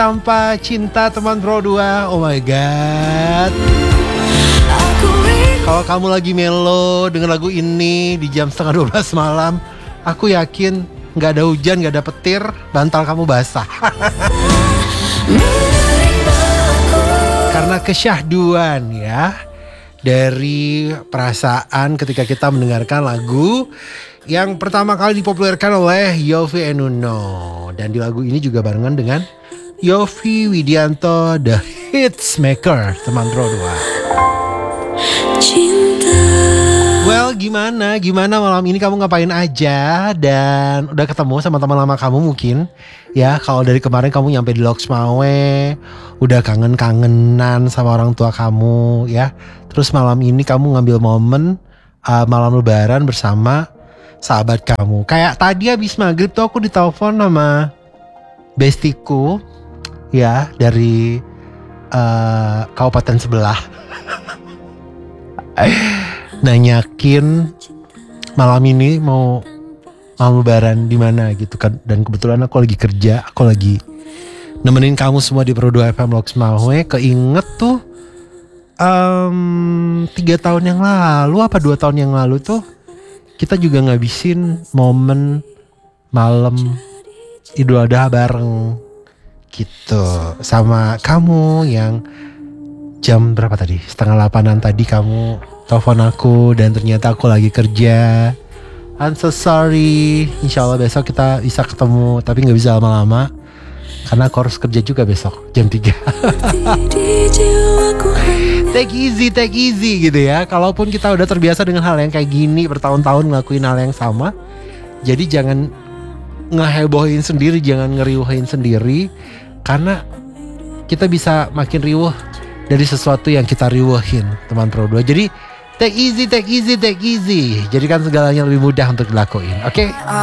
Tanpa Cinta teman Pro 2. Oh my god. Kalau kamu lagi melo dengan lagu ini di jam setengah 12 malam, aku yakin gak ada hujan, gak ada petir, bantal kamu basah. Karena kesyahduan ya dari perasaan ketika kita mendengarkan lagu yang pertama kali dipopulerkan oleh Yovie and Nuno. Dan di lagu ini juga barengan dengan Yovie Widianto, The Hitsmaker, teman Pro 2. Well, gimana malam ini kamu ngapain aja? Dan udah ketemu sama teman lama kamu mungkin? Ya, kalau dari kemarin kamu nyampe di Loks Mawe, udah kangen-kangenan sama orang tua kamu ya. Terus malam ini kamu ngambil momen malam lebaran bersama sahabat kamu. Kayak tadi habis maghrib tuh aku ditelepon sama bestiku ya dari kabupaten sebelah. Nanyakin malam ini mau lebaran di mana gitu kan. Dan kebetulan aku lagi kerja, aku lagi nemenin kamu semua di Pro 2 FM Loks Mawe. Keinget tuh 3 tahun yang lalu apa 2 tahun yang lalu tuh kita juga ngabisin momen malam Idul Adha bareng gitu sama kamu yang jam berapa tadi? 7:30 tadi kamu telepon aku dan ternyata aku lagi kerja. I'm so sorry. Insya Allah besok kita bisa ketemu, tapi gak bisa lama-lama karena aku harus kerja juga besok jam 3. Take easy gitu ya. Kalaupun kita udah terbiasa dengan hal yang kayak gini, bertahun-tahun ngelakuin hal yang sama, jadi jangan ngehebohin sendiri, jangan ngeriuhin sendiri, karena kita bisa makin riuh dari sesuatu yang kita riuhin, teman Pro 2. Jadi take easy. Jadikan segalanya lebih mudah untuk dilakuin, oke?